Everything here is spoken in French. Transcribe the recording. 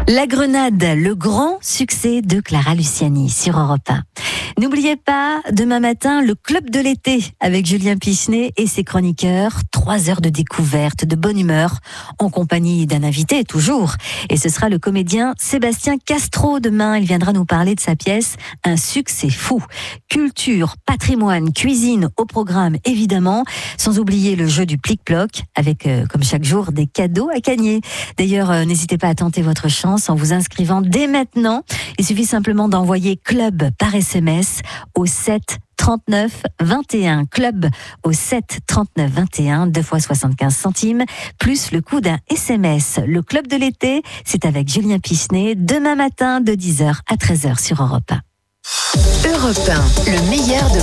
La Grenade, le grand succès de Clara Luciani sur Europe 1. N'oubliez pas, demain matin, le Club de l'été avec Julien Pichenet et ses chroniqueurs. 3 heures de découverte, de bonne humeur, en compagnie d'un invité toujours. Et ce sera le comédien Sébastien Castro demain. Il viendra nous parler de sa pièce Un succès fou. Culture, patrimoine, cuisine au programme évidemment. Sans oublier le jeu du plic-ploc avec, comme chaque jour, des cadeaux à gagner. D'ailleurs, n'hésitez pas à tenter votre chance en vous inscrivant dès maintenant. Il suffit simplement d'envoyer club par SMS au 7 39 21. Club au 7 39 21, 2 fois 75 centimes, plus le coût d'un SMS. Le Club de l'été, c'est avec Julien Pichenet, demain matin de 10h à 13h sur Europe 1. Europe 1, le meilleur de